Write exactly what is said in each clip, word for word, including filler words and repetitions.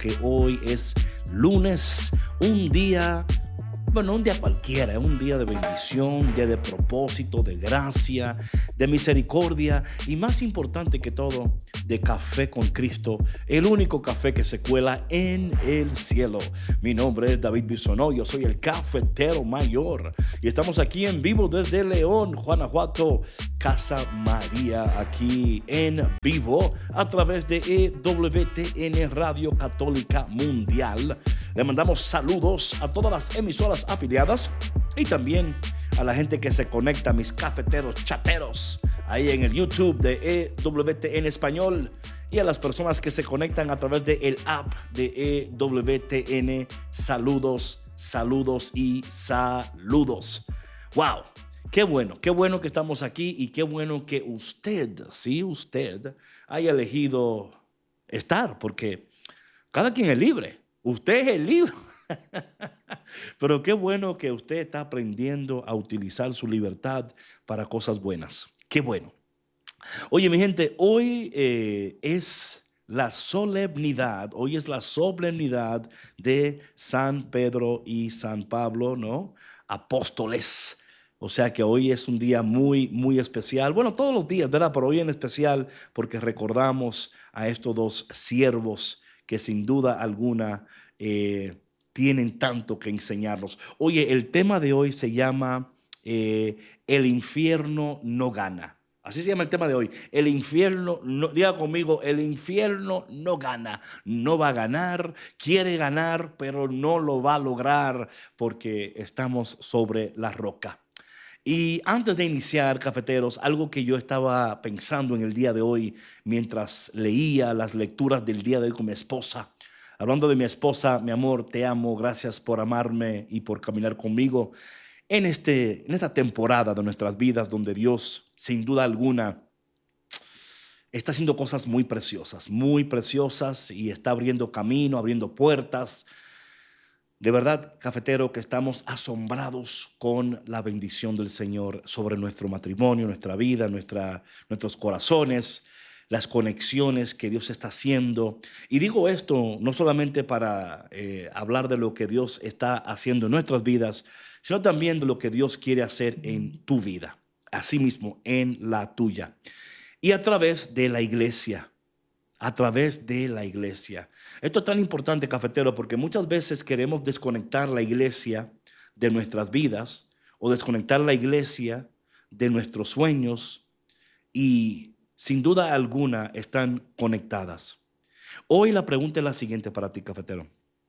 que hoy es lunes, un día, bueno, un día cualquiera, un día de bendición, un día de propósito, de gracia, de misericordia y más importante que todo, de café con Cristo, el único café que se cuela en el cielo. Mi nombre es David Bisonó, yo soy el cafetero mayor y estamos aquí en vivo desde León, Guanajuato, Casa María, aquí en vivo a través de E W T N Radio Católica Mundial. Le mandamos saludos a todas las emisoras afiliadas y también a la gente que se conecta, mis cafeteros chateros, ahí en el YouTube de E W T N Español, y a las personas que se conectan a través del app de E W T N. Saludos, saludos y saludos. ¡Wow! Qué bueno, qué bueno que estamos aquí y qué bueno que usted, sí, usted haya elegido estar, porque cada quien es libre. Usted es el libre. Pero qué bueno que usted está aprendiendo a utilizar su libertad para cosas buenas. Qué bueno. Oye, mi gente, hoy eh, es la solemnidad, hoy es la solemnidad de San Pedro y San Pablo, ¿no? Apóstoles. O sea que hoy es un día muy, muy especial. Bueno, todos los días, ¿verdad? Pero hoy en especial porque recordamos a estos dos siervos que sin duda alguna eh, tienen tanto que enseñarnos. Oye, el tema de hoy se llama eh, El infierno no gana. Así se llama el tema de hoy. El infierno, no, diga conmigo, el infierno no gana. No va a ganar, quiere ganar, pero no lo va a lograr porque estamos sobre la roca. Y antes de iniciar, cafeteros, algo que yo estaba pensando en el día de hoy mientras leía las lecturas del día de hoy con mi esposa. Hablando de mi esposa, mi amor, te amo, gracias por amarme y por caminar conmigo en, este, en esta temporada de nuestras vidas donde Dios, sin duda alguna, está haciendo cosas muy preciosas, muy preciosas y está abriendo camino, abriendo puertas. De verdad, cafetero, que estamos asombrados con la bendición del Señor sobre nuestro matrimonio, nuestra vida, nuestra, nuestros corazones, las conexiones que Dios está haciendo. Y digo esto no solamente para eh, hablar de lo que Dios está haciendo en nuestras vidas, sino también de lo que Dios quiere hacer en tu vida, asimismo en la tuya. Y a través de la iglesia. A través de la iglesia. Esto es tan importante, cafetero, porque muchas veces queremos desconectar la iglesia de nuestras vidas o desconectar la iglesia de nuestros sueños y sin duda alguna están conectadas. Hoy la pregunta es la siguiente para ti, cafetero.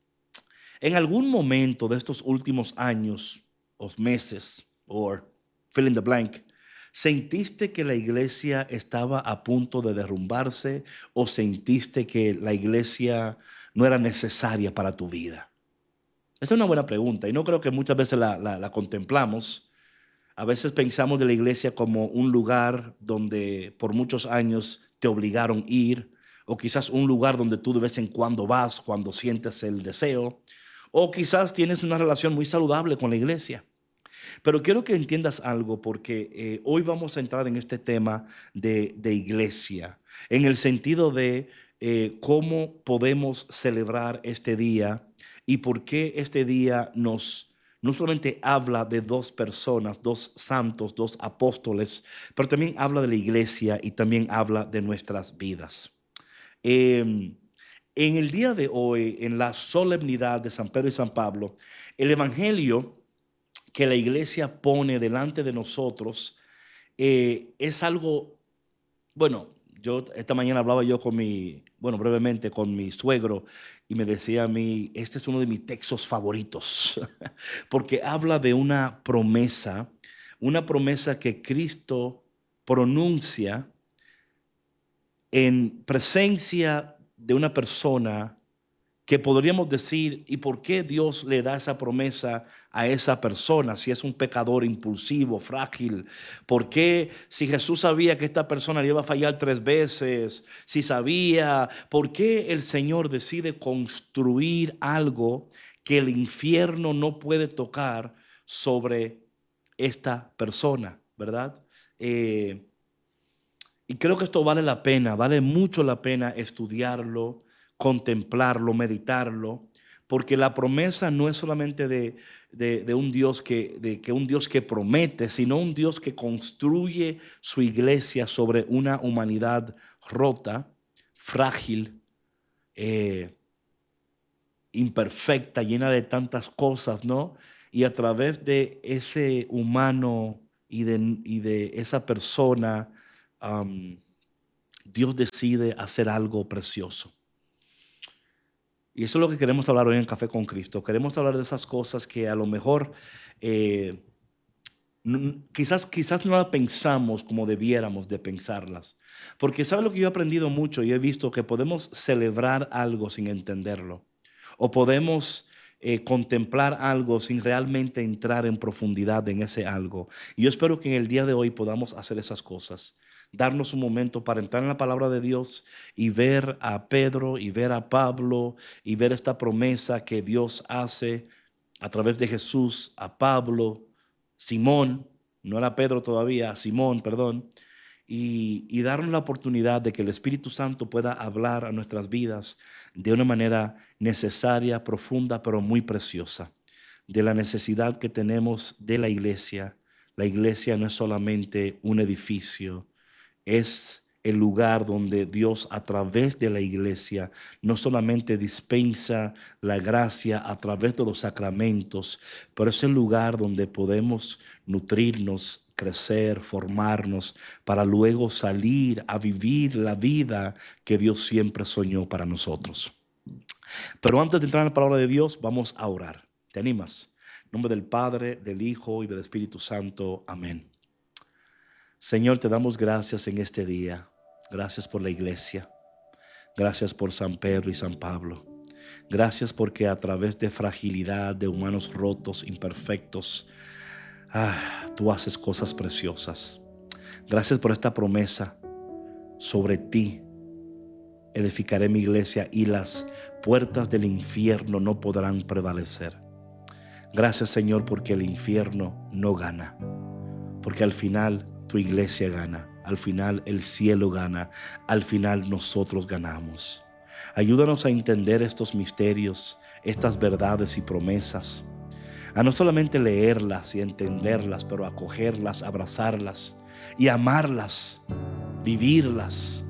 En algún momento de estos últimos años o meses, o fill in the blank, ¿sentiste que la iglesia estaba a punto de derrumbarse o sentiste que la iglesia no era necesaria para tu vida? Esa es una buena pregunta y no creo que muchas veces la, la, la contemplamos. A veces pensamos de la iglesia como un lugar donde por muchos años te obligaron a ir, o quizás un lugar donde tú de vez en cuando vas cuando sientes el deseo, o quizás tienes una relación muy saludable con la iglesia. Pero quiero que entiendas algo porque eh, hoy vamos a entrar en este tema de, de iglesia, en el sentido de eh, cómo podemos celebrar este día y por qué este día nos no solamente habla de dos personas, dos santos, dos apóstoles, pero también habla de la iglesia y también habla de nuestras vidas. Eh, en el día de hoy, en la solemnidad de San Pedro y San Pablo, el evangelio que la iglesia pone delante de nosotros eh, es algo, bueno, yo esta mañana hablaba yo con mi, bueno, brevemente con mi suegro y me decía a mí, este es uno de mis textos favoritos, porque habla de una promesa, una promesa que Cristo pronuncia en presencia de una persona que podríamos decir, ¿y por qué Dios le da esa promesa a esa persona si es un pecador impulsivo, frágil? ¿Por qué si Jesús sabía que esta persona le iba a fallar tres veces? Si sabía, ¿por qué el Señor decide construir algo que el infierno no puede tocar sobre esta persona, verdad? Eh, y creo que esto vale la pena, vale mucho la pena estudiarlo, contemplarlo, meditarlo, porque la promesa no es solamente de, de, de un Dios que, de, que un Dios que promete, sino un Dios que construye su iglesia sobre una humanidad rota, frágil, eh, imperfecta, llena de tantas cosas, ¿no? Y a través de ese humano y de, y de esa persona, um, Dios decide hacer algo precioso. Y eso es lo que queremos hablar hoy en Café con Cristo. Queremos hablar de esas cosas que a lo mejor eh, n- quizás, quizás no las pensamos como debiéramos de pensarlas. Porque ¿sabe lo que yo he aprendido mucho? Y he visto que podemos celebrar algo sin entenderlo. O podemos eh, contemplar algo sin realmente entrar en profundidad en ese algo. Y yo espero que en el día de hoy podamos hacer esas cosas. Darnos un momento para entrar en la palabra de Dios y ver a Pedro y ver a Pablo y ver esta promesa que Dios hace a través de Jesús a Pablo, Simón, no era Pedro todavía, Simón, perdón, y, y darnos la oportunidad de que el Espíritu Santo pueda hablar a nuestras vidas de una manera necesaria, profunda, pero muy preciosa, de la necesidad que tenemos de la iglesia. La iglesia no es solamente un edificio, es el lugar donde Dios a través de la iglesia no solamente dispensa la gracia a través de los sacramentos, pero es el lugar donde podemos nutrirnos, crecer, formarnos, para luego salir a vivir la vida que Dios siempre soñó para nosotros. Pero antes de entrar en la palabra de Dios, vamos a orar. ¿Te animas? En nombre del Padre, del Hijo y del Espíritu Santo. Amén. Señor, te damos gracias en este día. Gracias por la iglesia. Gracias por San Pedro y San Pablo. Gracias porque a través de fragilidad, de humanos rotos, imperfectos, ah, tú haces cosas preciosas. Gracias por esta promesa. Sobre ti edificaré mi iglesia y las puertas del infierno no podrán prevalecer. Gracias, Señor, porque el infierno no gana. Porque al final tu iglesia gana, al final el cielo gana, al final nosotros ganamos. Ayúdanos a entender estos misterios, estas verdades y promesas, a no solamente leerlas y entenderlas, pero acogerlas, abrazarlas y amarlas, vivirlas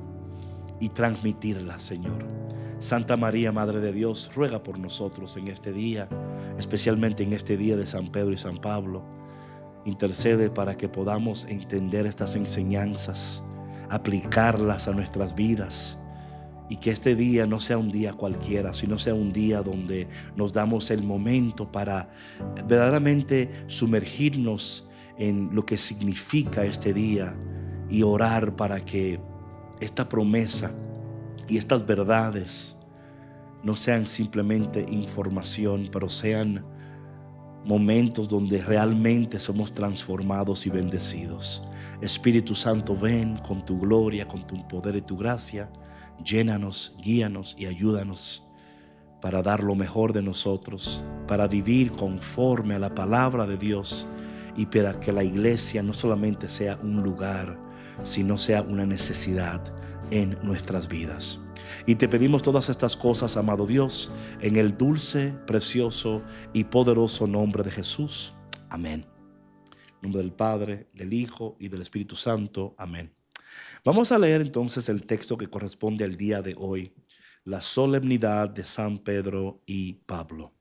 y transmitirlas, Señor. Santa María, Madre de Dios, ruega por nosotros en este día, especialmente en este día de San Pedro y San Pablo. Intercede para que podamos entender estas enseñanzas, aplicarlas a nuestras vidas y que este día no sea un día cualquiera, sino sea un día donde nos damos el momento para verdaderamente sumergirnos en lo que significa este día y orar para que esta promesa y estas verdades no sean simplemente información, pero sean momentos donde realmente somos transformados y bendecidos. Espíritu Santo, ven con tu gloria, con tu poder y tu gracia. Llénanos, guíanos y ayúdanos para dar lo mejor de nosotros, para vivir conforme a la palabra de Dios y para que la iglesia no solamente sea un lugar, sino sea una necesidad en nuestras vidas. Y te pedimos todas estas cosas, amado Dios, en el dulce, precioso y poderoso nombre de Jesús. Amén. En nombre del Padre, del Hijo y del Espíritu Santo. Amén. Vamos a leer entonces el texto que corresponde al día de hoy, la solemnidad de San Pedro y Pablo.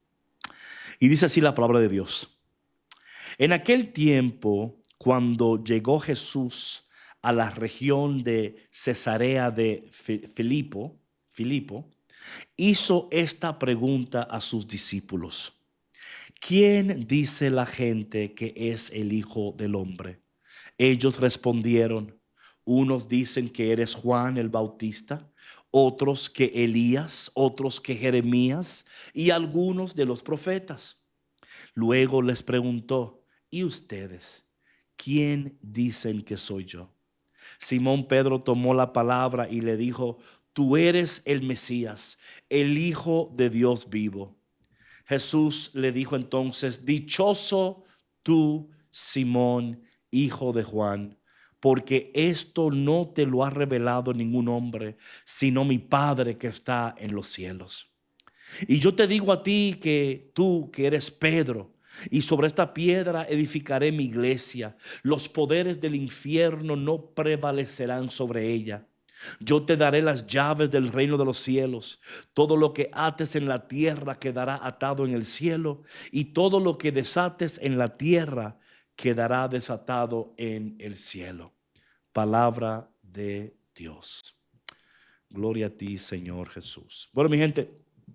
Y dice así la palabra de Dios. En aquel tiempo, cuando llegó Jesús a la región de Cesarea de Filipo, Filipo, hizo esta pregunta a sus discípulos: ¿quién dice la gente que es el Hijo del Hombre? Ellos respondieron: unos dicen que eres Juan el Bautista, otros que Elías, otros que Jeremías y algunos de los profetas. Luego les preguntó: ¿y ustedes? ¿Quién dicen que soy yo? Simón Pedro tomó la palabra y le dijo: tú eres el Mesías, el Hijo de Dios vivo. Jesús le dijo entonces: dichoso tú, Simón, hijo de Juan, porque esto no te lo ha revelado ningún hombre, sino mi Padre que está en los cielos. Y yo te digo a ti que tú, que eres Pedro, y sobre esta piedra edificaré mi iglesia. Los poderes del infierno no prevalecerán sobre ella. Yo te daré las llaves del reino de los cielos. Todo lo que ates en la tierra quedará atado en el cielo, y todo lo que desates en la tierra quedará desatado en el cielo. Palabra de Dios. Gloria a ti, Señor Jesús. Bueno, mi gente,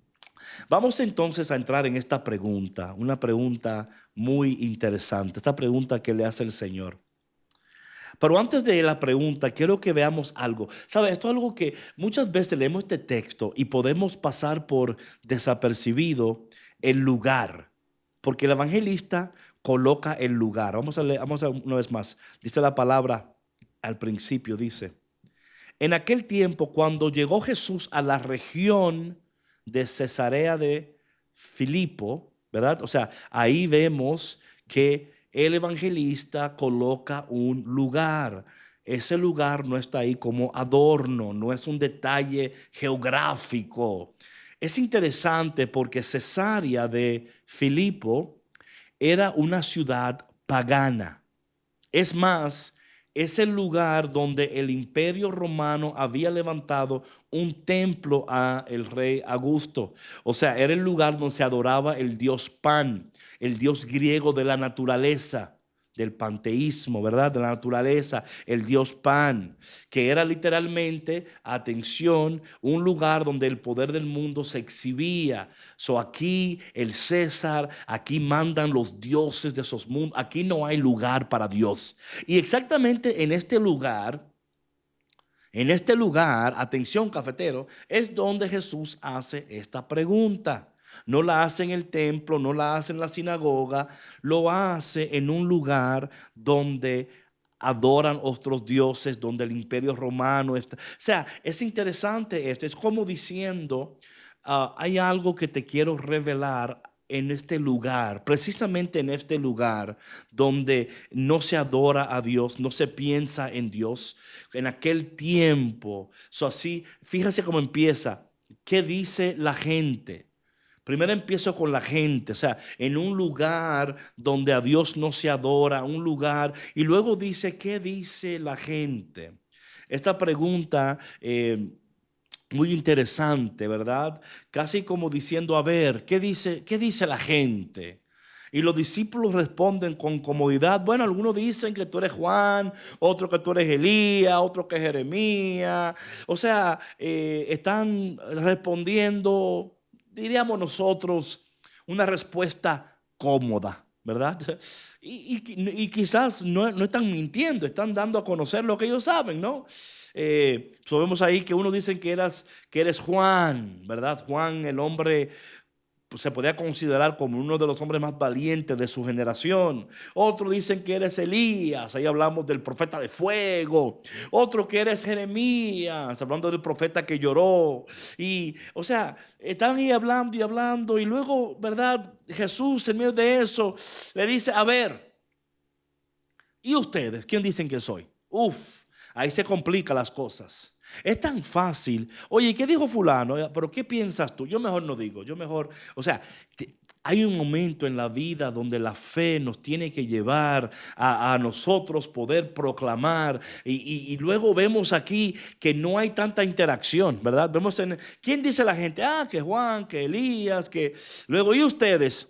vamos entonces a entrar en esta pregunta, una pregunta muy interesante, esta pregunta que le hace el Señor. Pero antes de la pregunta, quiero que veamos algo. ¿Sabe? Esto es algo que muchas veces leemos este texto y podemos pasar por desapercibido el lugar, porque el evangelista coloca el lugar. Vamos a leer, vamos a leer una vez más. Dice la palabra al principio, dice: en aquel tiempo, cuando llegó Jesús a la región de Cesarea de Filipo, ¿verdad? O sea, ahí vemos que el evangelista coloca un lugar. Ese lugar no está ahí como adorno, no es un detalle geográfico. Es interesante porque Cesarea de Filipo era una ciudad pagana. Es más, es el lugar donde el imperio romano había levantado un templo a el rey Augusto. O sea, era el lugar donde se adoraba el dios Pan, el dios griego de la naturaleza, del panteísmo, ¿verdad? De la naturaleza, el dios Pan, que era literalmente, atención, un lugar donde el poder del mundo se exhibía. So, aquí el César, aquí mandan los dioses de esos mundos, aquí no hay lugar para Dios. Y exactamente en este lugar, en este lugar, atención cafetero, es donde Jesús hace esta pregunta. No la hace en el templo, no la hace en la sinagoga, lo hace en un lugar donde adoran otros dioses, donde el imperio romano está. O sea, es interesante esto, es como diciendo, uh, hay algo que te quiero revelar en este lugar, precisamente en este lugar donde no se adora a Dios, no se piensa en Dios. En aquel tiempo, so así, fíjese cómo empieza, ¿qué dice la gente? Primero empiezo con la gente, o sea, en un lugar donde a Dios no se adora, un lugar, y luego dice, ¿qué dice la gente? Esta pregunta eh, muy interesante, ¿verdad? Casi como diciendo, a ver, ¿qué dice, qué dice la gente? Y los discípulos responden con comodidad. Bueno, algunos dicen que tú eres Juan, otros que tú eres Elías, otros que Jeremías. O sea, eh, están respondiendo, diríamos nosotros, una respuesta cómoda, ¿verdad? Y, y- y quizás no, no están mintiendo, están dando a conocer lo que ellos saben, ¿no? Eh, sabemos ahí que unos dicen que, eras, que eres Juan, ¿verdad? Juan, el hombre, pues, se podía considerar como uno de los hombres más valientes de su generación. Otros dicen que eres Elías, ahí hablamos del profeta de fuego. Otro que eres Jeremías, hablando del profeta que lloró. Y, o sea, están ahí hablando y hablando. Y luego, ¿verdad? Jesús, en medio de eso, le dice, a ver, ¿y ustedes? ¿Quién dicen que soy? Uf, ahí se complican las cosas. Es tan fácil. Oye, ¿qué dijo fulano? Pero ¿qué piensas tú? Yo mejor no digo, yo mejor, o sea, te- hay un momento en la vida donde la fe nos tiene que llevar a, a nosotros poder proclamar y, y- y luego vemos aquí que no hay tanta interacción, ¿verdad? Vemos en, ¿quién dice la gente? Ah, que Juan, que Elías, que luego, ¿y ustedes?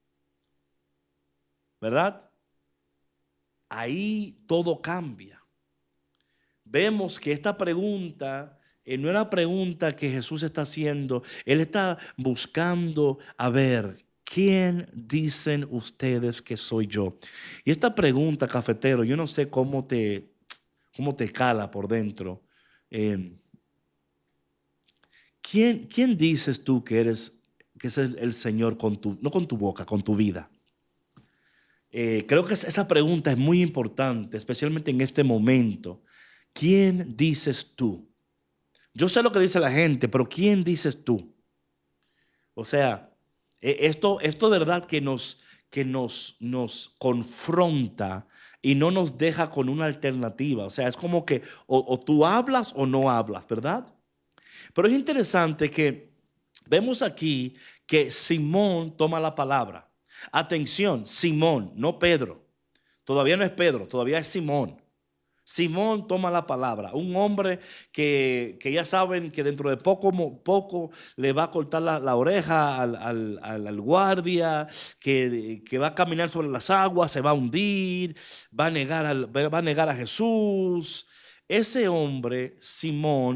¿Verdad? Ahí todo cambia. Vemos que esta pregunta eh, no era pregunta que Jesús está haciendo. Él está buscando a ver, ¿quién dicen ustedes que soy yo? Y esta pregunta, cafetero, yo no sé cómo te, cómo te cala por dentro. Eh, ¿quién, quién dices tú que eres, que es el, el Señor con tu, no con tu boca, con tu vida? Eh, creo que esa pregunta es muy importante, especialmente en este momento. ¿Quién dices tú? Yo sé lo que dice la gente, pero ¿quién dices tú? O sea, e- esto, esto de verdad que nos, que nos, nos confronta y no nos deja con una alternativa. O sea, es como que o, o tú hablas o no hablas, ¿verdad? Pero es interesante que vemos aquí que Simón toma la palabra. Atención, Simón, no Pedro. Todavía no es Pedro, todavía es Simón. Simón toma la palabra, un hombre que, que ya saben que dentro de poco, poco le va a cortar la, la oreja al, al, al, al guardia, que, que va a caminar sobre las aguas, se va a hundir, va a negar, al, va a, negar a Jesús. Ese hombre, Simón,